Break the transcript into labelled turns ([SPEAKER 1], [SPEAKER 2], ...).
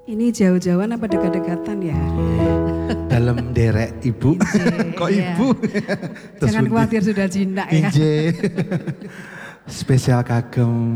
[SPEAKER 1] Ini jauh-jauhan apa dekat-dekatan ya?
[SPEAKER 2] Dalam derek ibu. Kok
[SPEAKER 1] iya.
[SPEAKER 2] ibu?
[SPEAKER 1] Jangan khawatir sudah jinak ya.
[SPEAKER 2] Inje. Spesial kagem